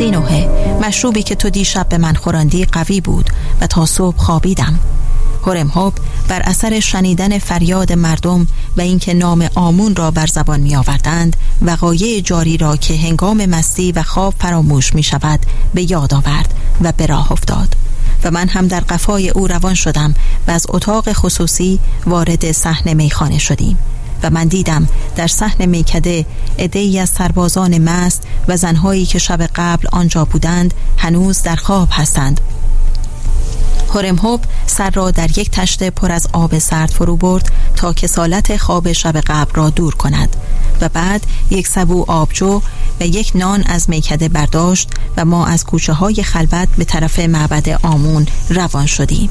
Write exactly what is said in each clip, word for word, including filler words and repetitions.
سینوه، مشروبی که تو دیشب به من خوراندی قوی بود و تا صبح خوابیدم. هورمهوب بر اثر شنیدن فریاد مردم و اینکه نام آمون را بر زبان می آوردند، وقایع جاری را که هنگام مستی و خواب فراموش می شود به یاد آورد و به راه افتاد و من هم در قفای او روان شدم و از اتاق خصوصی وارد صحن میخانه شدیم و من دیدم در صحن میکده عده‌ای از سربازان مست و زنهایی که شب قبل آنجا بودند هنوز در خواب هستند. هورمهوب سر را در یک تشت پر از آب سرد فرو برد تا کسالت خواب شب قبل را دور کند و بعد یک سبو آبجو و یک نان از میکده برداشت و ما از کوچه های خلوت به طرف معبد آمون روان شدیم.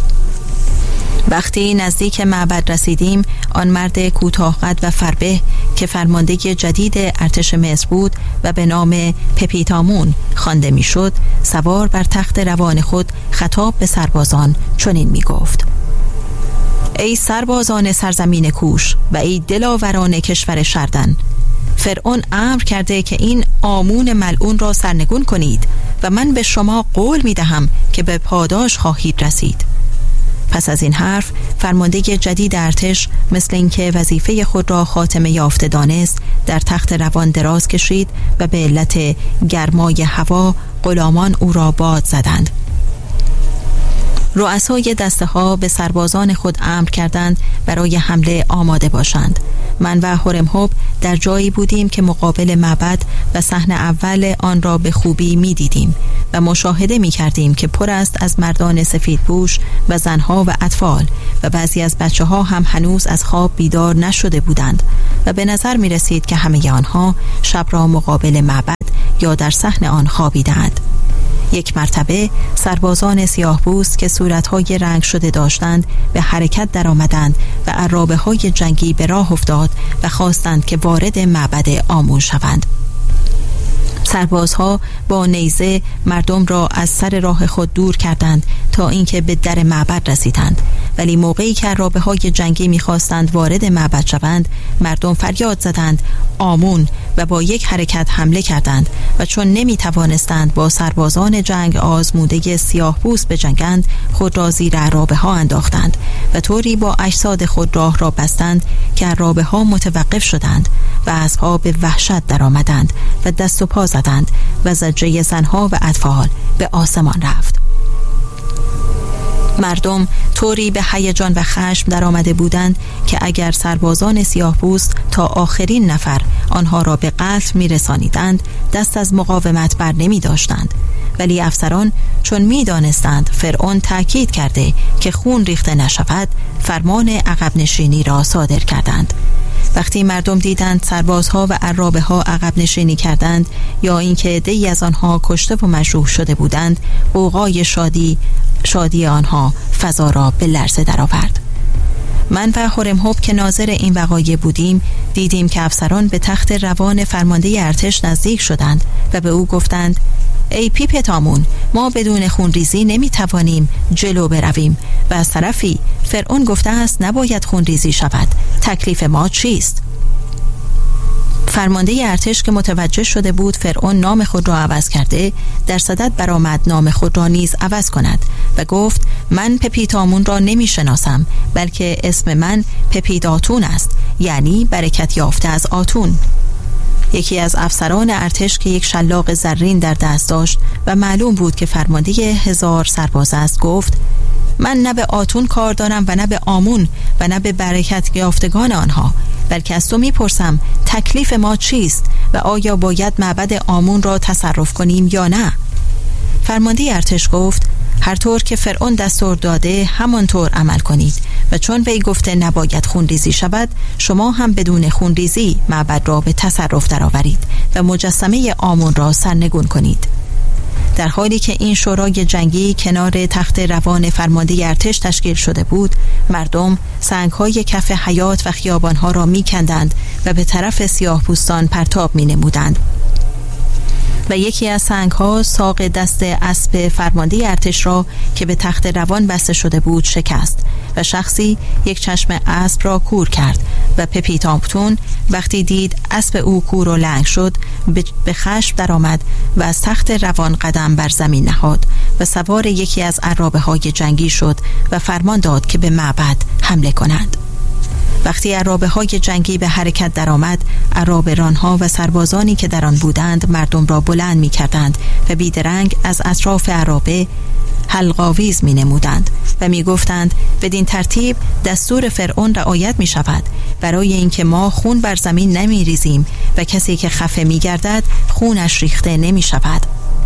وقتی نزدیک معبد رسیدیم، آن مرد کوتاه‌قد و فربه که فرمانده جدید ارتش مصر بود و به نام پپیتامون خوانده میشد، سوار بر تخت روان خود خطاب به سربازان چنین می گفت: ای سربازان سرزمین کوش و ای دلاوران کشور شردن، فرعون امر کرده که این آمون ملعون را سرنگون کنید و من به شما قول می دهم که به پاداش خواهید رسید. پس از این حرف فرمانده جدید ارتش مثل اینکه وظیفه خود را خاتمه یافته دانست در تخت روان دراز کشید و به علت گرمای هوا غلامان او را باد زدند. رؤسای دسته ها به سربازان خود امر کردند برای حمله آماده باشند. من و هورمهوب در جایی بودیم که مقابل معبد و صحن اول آن را به خوبی می دیدیم و مشاهده می کردیم که پر است از مردان سفیدپوش و زنها و اطفال و بعضی از بچه ها هم هنوز از خواب بیدار نشده بودند و به نظر می رسید که همه آنها شب را مقابل معبد یا در صحن آن خوابیدند. یک مرتبه سربازان سیاه‌پوست که صورت‌های رنگ شده داشتند به حرکت در آمدند و عرابه‌های جنگی به راه افتاد و خواستند که وارد معبد آمون شوند. سربازها با نیزه مردم را از سر راه خود دور کردند تا اینکه به در معبد رسیدند، ولی موقعی که عرابه‌های جنگی می‌خواستند وارد معبد شوند، مردم فریاد زدند آمون و با یک حرکت حمله کردند و چون نمی‌توانستند با سربازان جنگ آزموده سیاه‌پوست بجنگند، خود را زیر عرابه‌ها انداختند و طوری با اجساد خود راه را بستند که عرابه‌ها متوقف شدند و اسب‌ها به وحشت درآمدند و دست و پا زدند و زجه زنها و اطفال به آسمان رفت. مردم طوری به هیجان و خشم در آمده بودند که اگر سربازان سیاه‌پوست تا آخرین نفر آنها را به قتل می رسانیدند دست از مقاومت بر نمی داشتند، ولی افسران چون می دانستند فرعون تأکید کرده که خون ریخته نشود، فرمان عقب نشینی را صادر کردند. وقتی مردم دیدند سربازها و عرابه‌ها عقب نشینی کردند یا اینکه عده‌ای از آنها کشته و مجروح شده بودند، غوغای شادی شادی آنها فضا را به لرزه درآورد. من و هورمهوب که ناظر این وقایع بودیم دیدیم که افسران به تخت روان فرمانده ارتش نزدیک شدند و به او گفتند ای پیپتامون، ما بدون خونریزی نمیتوانیم جلو برویم و از طرفی فرعون گفته است نباید خونریزی شود. تکلیف ما چیست؟ فرمانده ارتش که متوجه شده بود فرعون نام خود را عوض کرده، در صدد برآمد نام خود را نیز عوض کند و گفت من پپیتامون را نمی شناسم، بلکه اسم من پپیداتون است، یعنی برکت یافته از آتون. یکی از افسران ارتش که یک شلاق زرین در دست داشت و معلوم بود که فرمانده هزار سرباز است گفت من نه به آتون کار دارم و نه به آمون و نه به برکت یافتگان آنها، بلکه از تو میپرسم تکلیف ما چیست و آیا باید معبد آمون را تصرف کنیم یا نه؟ فرمانده ارتش گفت هر طور که فرعون دستور داده همانطور عمل کنید و چون وی گفته نباید خونریزی شود، شما هم بدون خونریزی معبد را به تصرف درآورید و مجسمه آمون را سرنگون کنید. در حالی که این شورای جنگی کنار تخت روان فرمانده ارتش تشکیل شده بود، مردم سنگ‌های کف حیات و خیابان‌ها را می‌کندند و به طرف سیاه‌پوستان پرتاب می‌نمودند و یکی از سنگ‌ها ساق دست اسب فرمانده ارتش را که به تخت روان بسته شده بود شکست و شخصی یک چشم اسب را کور کرد و پپیتامتون وقتی دید اسب او کور و لنگ شد به خشم درآمد و از تخت روان قدم بر زمین نهاد و سوار یکی از عرابه های جنگی شد و فرمان داد که به معبد حمله کنند. وقتی عرابه های جنگی به حرکت درآمد، عرابه‌رانها و سربازانی که در آن بودند مردم را بلند می کردند و بیدرنگ از اطراف عرابه حلقاویز می نمودند و می گفتند بدین ترتیب دستور فرعون رعایت می شود، برای اینکه ما خون بر زمین نمی ریزیم و کسی که خفه می گردد خونش ریخته نمی شود.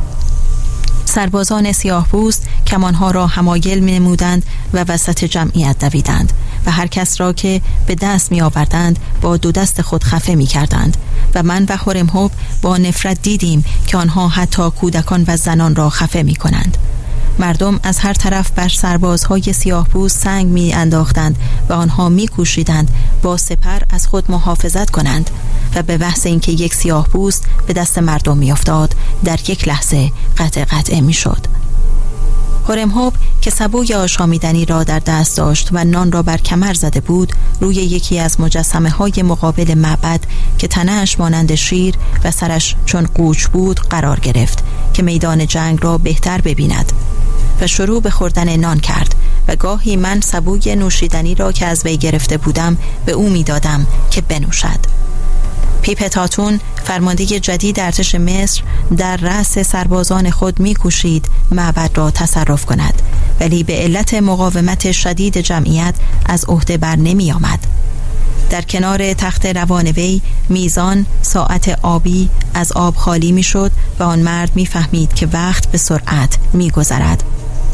سربازان سیاه پوست کمانها را حمایل می نمودند و وسط جمعیت دویدند و هر کس را که به دست می آوردند با دو دست خود خفه می کردند و من و هورمهوب با نفرت دیدیم که آنها حتی کودکان و زنان را خفه می کنند. مردم از هر طرف بر سربازهای سیاه پوست سنگ می انداختند و آنها می کوشیدند با سپر از خود محافظت کنند و به بحث اینکه یک سیاه پوست به دست مردم می افتاد در یک لحظه قطع قطعه می شد. هورمهوب که سبوی آشامیدنی را در دست داشت و نان را بر کمر زده بود، روی یکی از مجسمه های مقابل معبد که تنه‌اش مانند شیر و سرش چون قوچ بود قرار گرفت که میدان جنگ را بهتر ببیند و شروع به خوردن نان کرد و گاهی من سبوی نوشیدنی را که از وی گرفته بودم به او میدادم که بنوشد. پیپتاتون فرمانده جدید ارتش مصر در رأس سربازان خود می‌کوشید معبد را تصرف کند، ولی به علت مقاومت شدید جمعیت از عهده بر نمی آمد. در کنار تخت روان وی میزان ساعت آبی از آب خالی می شد و آن مرد می فهمید که وقت به سرعت می گذرد.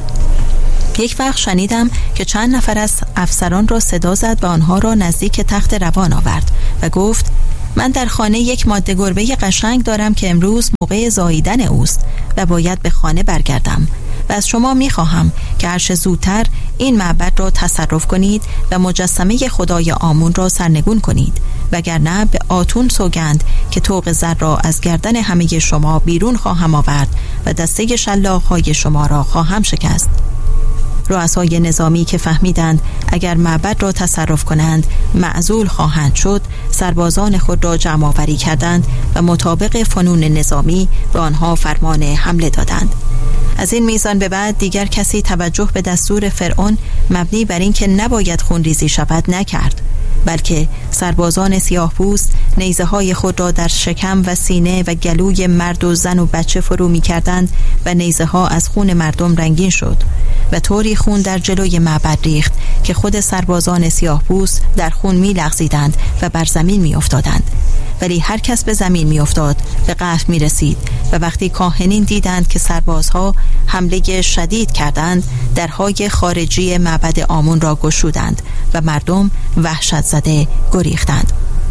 یک وقت شنیدم که چند نفر از افسران را صدا زد و آنها را نزدیک تخت روان آورد و گفت من در خانه یک ماده گربه قشنگ دارم که امروز موقع زاییدن اوست و باید به خانه برگردم و از شما می خواهم که هرچه زودتر این معبد را تصرف کنید و مجسمه خدای آمون را سرنگون کنید، وگرنه به آتون سوگند که طوق زر را از گردن همه شما بیرون خواهم آورد و دسته شلاق‌های شما را خواهم شکست. رؤسای نظامی که فهمیدند اگر معبد را تصرف کنند معزول خواهند شد، سربازان خود را جمع آوری کردند و مطابق فنون نظامی به آنها فرمان حمله دادند. از این میزان به بعد دیگر کسی توجه به دستور فرعون مبنی بر این که نباید خونریزی شود نکرد، بلکه سربازان سیاه پوست نیزه های خود را در شکم و سینه و گلوی مرد و زن و بچه فرو می کردند و نیزه ها از خون مردم رنگین شد و طوری خون در جلوی معبد ریخت که خود سربازان سیاه پوست در خون می لغزیدند و بر زمین می افتادند. ولی هر کس به زمین می افتاد به قتل می رسید و وقتی کاهنین دیدند که سربازها حمله شدید کردند، درهای خارجی معبد آمون را گشودند و مردم وحشت زده گریختند.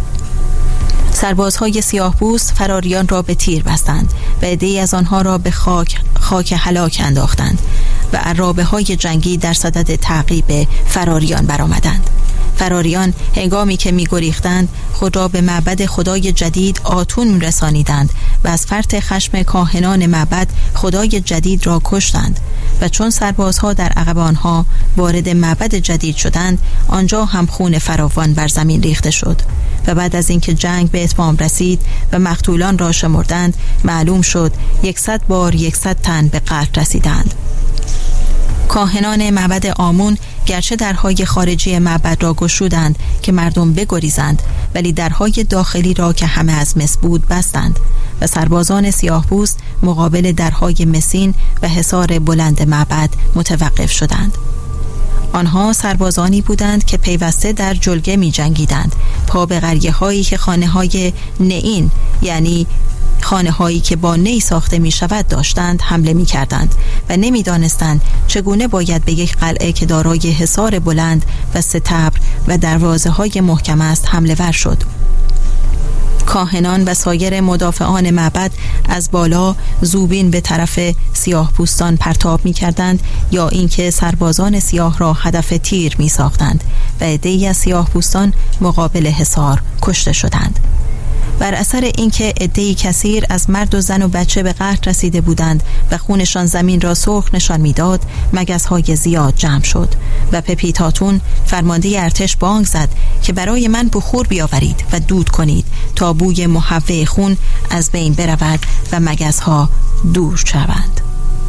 سربازهای سیاه پوست فراریان را به تیر بستند و عده‌ای از آنها را به خاک خاک هلاک انداختند و عرابه های جنگی در صدد تعقیب فراریان برآمدند. فراریان هنگامی که می گریختند خود را به معبد خدای جدید آتون رسانیدند و از فرط خشم کاهنان معبد خدای جدید را کشتند و چون سربازها در عقب آنها وارد معبد جدید شدند، آنجا هم خون فراوان بر زمین ریخته شد و بعد از اینکه جنگ به اتمام رسید و مقتولان را شمردند، معلوم شد یکصد بار یکصد تن به قتل رسیدند. کاهنان معبد آمون گرچه درهای خارجی معبد را گشودند که مردم بگریزند، ولی درهای داخلی را که همه از مس بود بستند و سربازان سیاه‌پوست مقابل درهای مسین و حصار بلند معبد متوقف شدند. آنها سربازانی بودند که پیوسته در جلگه می جنگیدند، پا به قریه هایی که خانه های نئین، یعنی خانه هایی که با نی ساخته می شود داشتند، حمله می کردند و نمی دانستند چگونه باید به یک قلعه که دارای حصار بلند و ستبر و دروازه های محکم است حمله ور شد. کاهنان و سایر مدافعان معبد از بالا زوبین به طرف سیاه پوستان پرتاب می کردند یا اینکه سربازان سیاه را هدف تیر می ساختند و عده‌ای از سیاه پوستان مقابل حصار کشته شدند. بر اثر اینکه عده‌ای کثیر از مرد و زن و بچه به قتل رسیده بودند و خونشان زمین را سرخ نشان میداد، مگس‌های زیاد جمع شد و پپیتاتون فرمانده ارتش بانگ زد که برای من بخور بیاورید و دود کنید تا بوی محوه خون از بین برود و مگس‌ها دور شوند.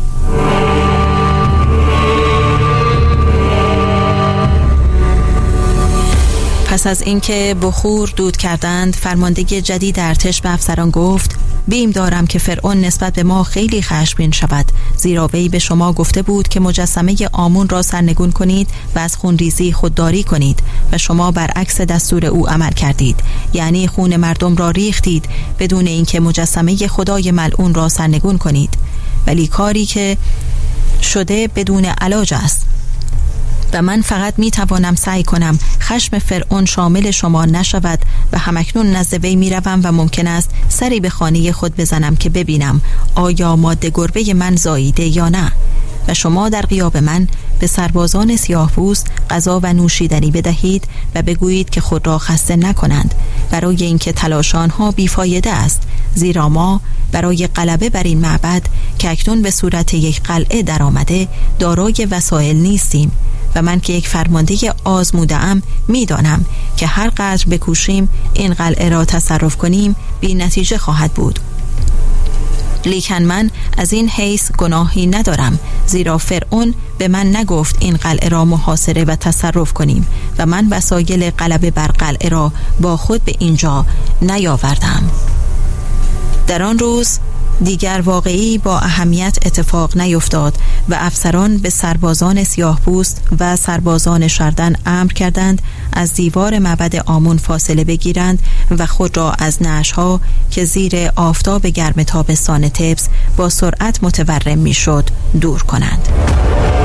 پس از اینکه بخور دود کردند، فرمانده جدید ارتش به افسران گفت: بیم دارم که فرعون نسبت به ما خیلی خشمگین شود، زیرا وی به شما گفته بود که مجسمه آمون را سرنگون کنید و از خونریزی خودداری کنید و شما برعکس دستور او عمل کردید، یعنی خون مردم را ریختید بدون اینکه مجسمه خدای ملعون را سرنگون کنید. ولی کاری که شده بدون علاج است و من فقط می توانم سعی کنم خشم فرعون شامل شما نشود و همکنون نزد وی می روم و ممکن است سری به خانه خود بزنم که ببینم آیا ماده گربه من زاییده یا نه، و شما در غیاب من به سربازان سیاه‌پوست غذا و نوشیدنی بدهید و بگویید که خود را خسته نکنند، برای اینکه تلاش آنها بیفایده است، زیرا ما برای غلبه بر این معبد که اکنون به صورت یک قلعه در آمده دارای وسایل نیستیم و من که یک فرمانده آزموده‌ام می‌دانم که هر قدر بکوشیم این قلعه را تصرف کنیم بی نتیجه خواهد بود. لیکن من از این حیث گناهی ندارم، زیرا فرعون به من نگفت این قلعه را محاصره و تصرف کنیم و من وسایل غلبه بر قلعه را با خود به اینجا نیاوردم. در آن روز دیگر واقعی با اهمیت اتفاق نیفتاد و افسران به سربازان سیاه‌پوست و سربازان شردن امر کردند از دیوار معبد آمون فاصله بگیرند و خود را از نعش‌ها که زیر آفتاب گرم تابستان طبس با سرعت متورم می‌شد دور کنند.